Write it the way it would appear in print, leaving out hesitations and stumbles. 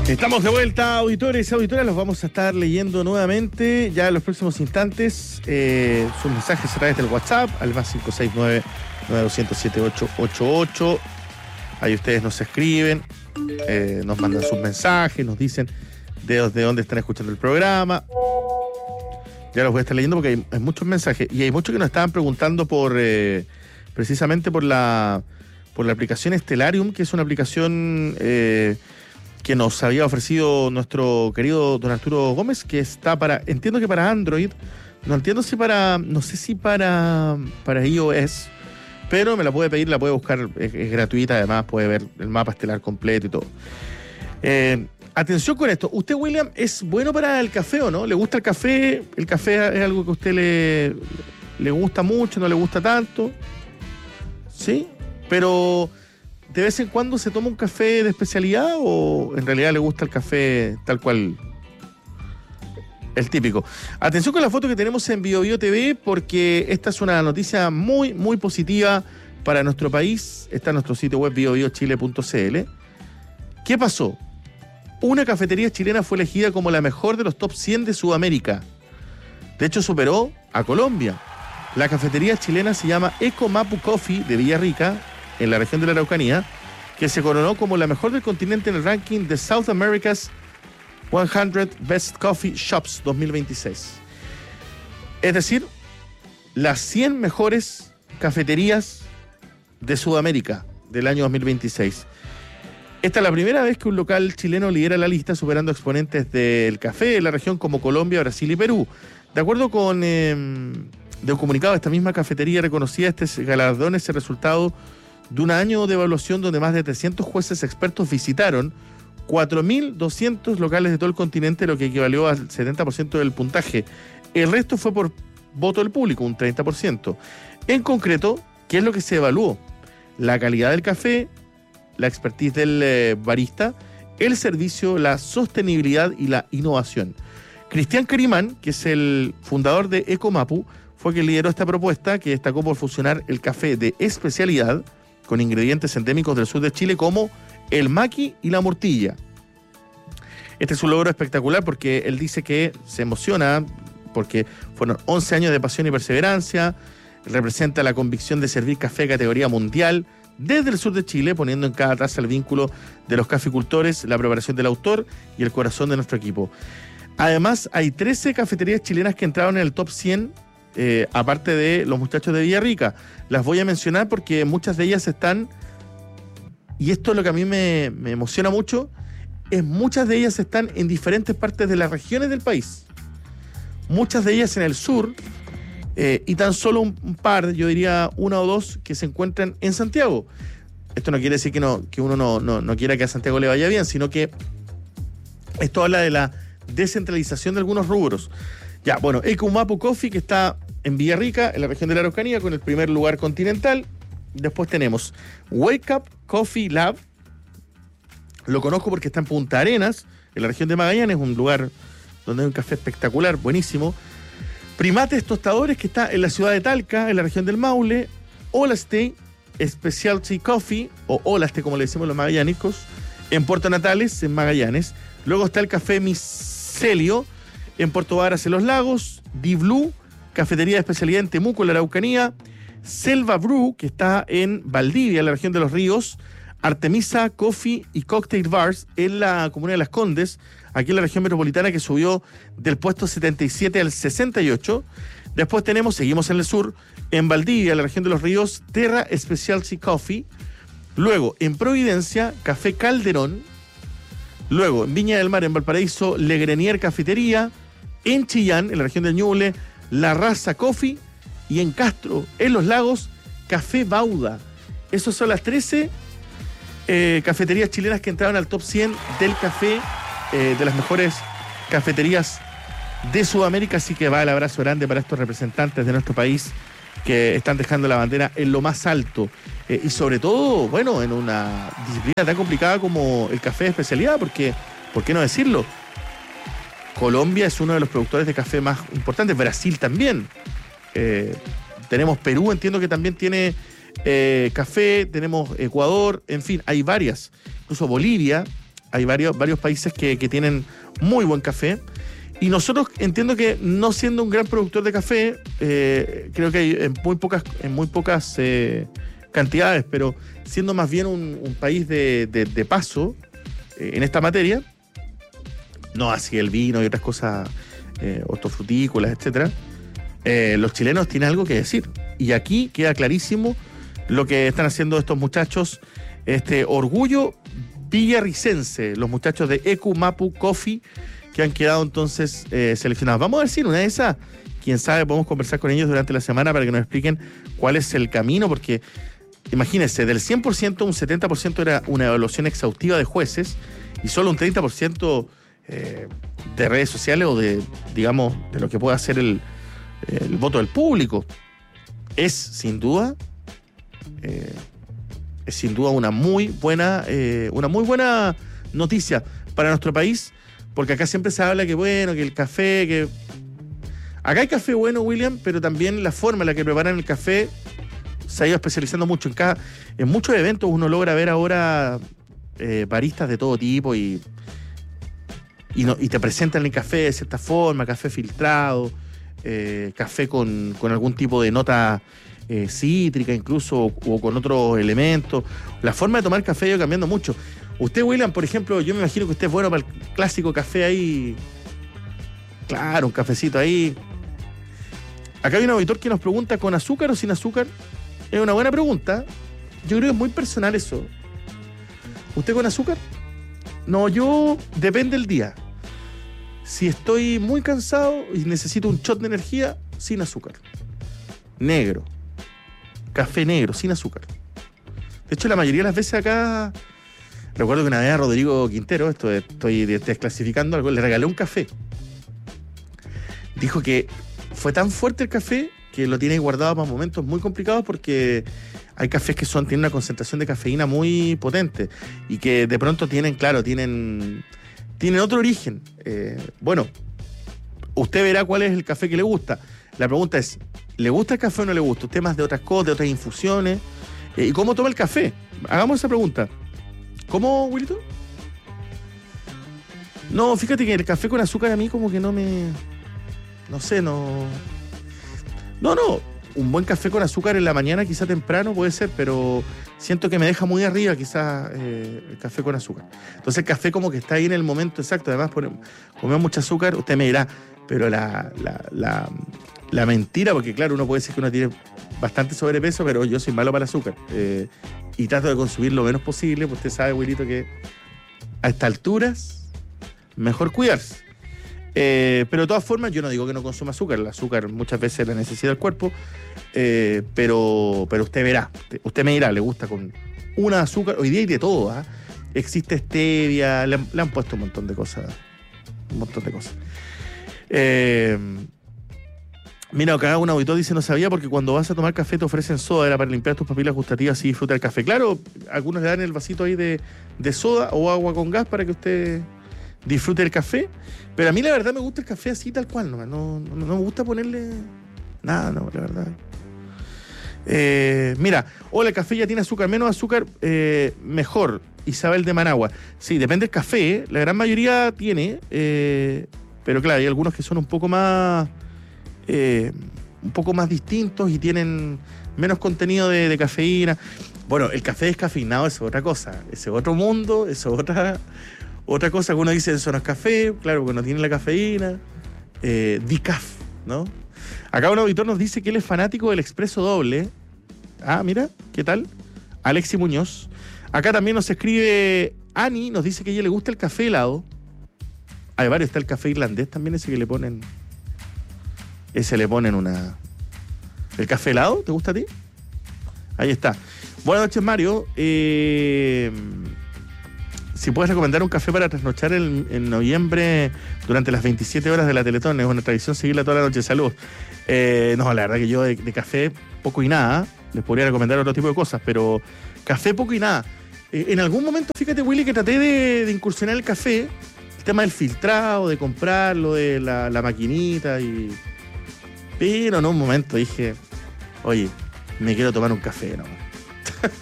Estamos de vuelta, auditores y auditoras. Los vamos a estar leyendo nuevamente ya en los próximos instantes. Sus mensajes a través del WhatsApp al más 569-9207-888. Ahí ustedes nos escriben, nos mandan sus mensajes, nos dicen de dónde están escuchando el programa. Ya los voy a estar leyendo porque hay muchos mensajes. Y hay muchos que nos estaban preguntando por precisamente por la aplicación Stellarium, que es una aplicación que nos había ofrecido nuestro querido don Arturo Gómez, que está entiendo que para Android, no sé si para iOS, pero me la puede pedir, la puede buscar, es gratuita, además puede ver el mapa estelar completo y todo. Atención con esto, ¿usted, William, es bueno para el café o no? ¿Le gusta el café? ¿El café es algo que a usted le gusta mucho, no le gusta tanto? ¿Sí? Pero ¿de vez en cuando se toma un café de especialidad o en realidad le gusta el café tal cual, el típico? Atención con la foto que tenemos en BioBio TV, porque esta es una noticia muy, muy positiva para nuestro país. Está en nuestro sitio web biobiochile.cl. ¿Qué pasó? Una cafetería chilena fue elegida como la mejor de los top 100 de Sudamérica. De hecho, superó a Colombia. La cafetería chilena se llama Eco Mapu Coffee de Villarrica, en la región de la Araucanía, que se coronó como la mejor del continente en el ranking de South America's 100 Best Coffee Shops 2026. Es decir, las 100 mejores cafeterías de Sudamérica del año 2026. Esta es la primera vez que un local chileno lidera la lista, superando exponentes del café de la región como Colombia, Brasil y Perú. De acuerdo con de un comunicado de esta misma cafetería reconocida, este galardón es el resultado de un año de evaluación donde más de 300 jueces expertos visitaron 4.200 locales de todo el continente, lo que equivalió al 70% del puntaje. El resto fue por voto del público, un 30%. En concreto, ¿qué es lo que se evaluó? La calidad del café, la expertise del barista, el servicio, la sostenibilidad y la innovación. Cristian Carimán, que es el fundador de Ecomapu, fue quien lideró esta propuesta, que destacó por fusionar el café de especialidad con ingredientes endémicos del sur de Chile como el maqui y la mortilla. Este es un logro espectacular porque él dice que se emociona porque fueron 11 años de pasión y perseverancia, representa la convicción de servir café de categoría mundial desde el sur de Chile, poniendo en cada taza el vínculo de los caficultores, la preparación del autor y el corazón de nuestro equipo. Además, hay 13 cafeterías chilenas que entraron en el top 100, aparte de los muchachos de Villarrica. Las voy a mencionar porque muchas de ellas están, y esto es lo que a mí me emociona mucho, muchas de ellas están en diferentes partes de las regiones del país. Muchas de ellas en el sur, y tan solo un par, yo diría una o dos, que se encuentran en Santiago. Esto no quiere decir que uno no quiera que a Santiago le vaya bien, sino que esto habla de la descentralización de algunos rubros. Ya, bueno, Ecomapu Coffee, que está en Villarrica, en la región de la Araucanía, con el primer lugar continental. Después tenemos Wake Up Coffee Lab. Lo conozco porque está en Punta Arenas, en la región de Magallanes, un lugar donde hay un café espectacular, buenísimo. Primates Tostadores, que está en la ciudad de Talca, en la región del Maule. Olaste Specialty Coffee, o Olaste, como le decimos los magallánicos, en Puerto Natales, en Magallanes. Luego está el Café Micelio, en Puerto Varas, en Los Lagos. Di Blue, cafetería de especialidad en Temuco, en la Araucanía. Selva Brew, que está en Valdivia, en la región de Los Ríos. Artemisa Coffee y Cocktail Bars, en la comuna de Las Condes, aquí en la región metropolitana, que subió del puesto 77 al 68. Después seguimos en el sur, en Valdivia, en la región de Los Ríos, Terra Specialty Coffee. Luego, en Providencia, Café Calderón. Luego, en Viña del Mar, en Valparaíso, Le Grenier Cafetería. En Chillán, en la región del Ñuble, La Raza Coffee. Y en Castro, en Los Lagos, Café Bauda. Esas son las 13 cafeterías chilenas que entraron al top 100 del café, de las mejores cafeterías de Sudamérica. Así que va el abrazo grande para estos representantes de nuestro país que están dejando la bandera en lo más alto, y sobre todo, bueno, en una disciplina tan complicada como el café de especialidad, porque, ¿por qué no decirlo? Colombia es uno de los productores de café más importantes, Brasil también, tenemos Perú, entiendo que también tiene café, tenemos Ecuador, en fin, hay varias, incluso Bolivia Hay varios países que tienen muy buen café. Y nosotros entiendo que no siendo un gran productor de café, creo que hay en muy pocas cantidades, pero siendo más bien un país de paso en esta materia, no así el vino y otras cosas hortofrutícolas, etcétera, los chilenos tienen algo que decir. Y aquí queda clarísimo lo que están haciendo estos muchachos, este orgullo villarricense, los muchachos de Ecu Mapu Coffee, que han quedado entonces seleccionados. Vamos a ver si en una de esas, quién sabe, podemos conversar con ellos durante la semana para que nos expliquen cuál es el camino, porque imagínense, del 100%, un 70% era una evaluación exhaustiva de jueces y solo un 30% de redes sociales o de, digamos, de lo que pueda ser el voto del público. Es sin duda una muy buena noticia para nuestro país, porque acá siempre se habla que bueno, que el café, que acá hay café bueno, William, pero también la forma en la que preparan el café se ha ido especializando mucho. En muchos eventos uno logra ver ahora baristas de todo tipo y te presentan el café de cierta forma, café filtrado, café con algún tipo de nota cítrica incluso, o con otros elementos. La forma de tomar café ha ido cambiando mucho. Usted, William, por ejemplo, yo me imagino que usted es bueno para el clásico café ahí. Claro, un cafecito ahí. Acá hay un auditor que nos pregunta, ¿con azúcar o sin azúcar? Es una buena pregunta. Yo creo que es muy personal eso. ¿Usted con azúcar? No, yo depende del día. Si estoy muy cansado y necesito un shot de energía, sin azúcar. Negro. Café negro, sin azúcar. De hecho, la mayoría de las veces acá... Recuerdo que una vez a Rodrigo Quintero, estoy desclasificando algo, le regalé un café. Dijo que fue tan fuerte el café que lo tiene guardado para momentos muy complicados, porque hay cafés que tienen una concentración de cafeína muy potente y que de pronto tienen otro origen. Bueno, usted verá cuál es el café que le gusta. La pregunta es, ¿le gusta el café o no le gusta? ¿Usted más de otras cosas, de otras infusiones? ¿Y cómo toma el café? Hagamos esa pregunta. ¿Cómo, Wilito? No, fíjate que el café con azúcar a mí como que no me... No sé, no... No, un buen café con azúcar en la mañana, quizá temprano puede ser, pero siento que me deja muy arriba quizás el café con azúcar. Entonces el café como que está ahí en el momento exacto. Además, comemos mucho azúcar, usted me dirá, pero la mentira, porque claro, uno puede decir que uno tiene bastante sobrepeso, pero yo soy malo para el azúcar. Y trato de consumir lo menos posible, pues usted sabe, Wilito, que a estas alturas mejor cuidarse. Pero de todas formas, yo no digo que no consuma azúcar. El azúcar muchas veces la necesita el cuerpo, pero usted verá, usted me dirá, le gusta con una azúcar. Hoy día hay de todo, ¿eh? Existe stevia, le han puesto un montón de cosas. Mira, acá un auditor dice, no sabía porque cuando vas a tomar café te ofrecen soda, era para limpiar tus papilas gustativas y disfrutar el café. Claro, algunos le dan el vasito ahí de soda o agua con gas para que usted disfrute el café, pero a mí la verdad me gusta el café así tal cual, no me gusta ponerle nada, no, la verdad. Mira, hola, el café ya tiene azúcar, menos azúcar, mejor. Isabel de Managua. Sí, depende del café, la gran mayoría tiene, pero claro, hay algunos que son un poco más distintos y tienen menos contenido de cafeína. Bueno, el café descafeinado es otra cosa, ese es otro mundo, es otra cosa que uno dice, eso no es café, claro, porque no tiene la cafeína. Decaf, ¿no? Acá un auditor nos dice que él es fanático del expreso doble. Ah, mira, ¿qué tal? Alexi Muñoz. Acá también nos escribe Ani, nos dice que a ella le gusta el café helado. Hay varios, está el café irlandés también, ese le ponen una... ¿El café helado? ¿Te gusta a ti? Ahí está. Buenas noches, Mario. Si puedes recomendar un café para trasnochar en noviembre durante las 27 horas de la Teletón, es una tradición seguirla toda la noche. Salud. No, la verdad que yo de café poco y nada. Les podría recomendar otro tipo de cosas, pero café poco y nada. En algún momento, fíjate, Willy, que traté de incursionar el café, el tema del filtrado, de comprarlo, de la maquinita, pero en un momento dije, oye, me quiero tomar un café, ¿no?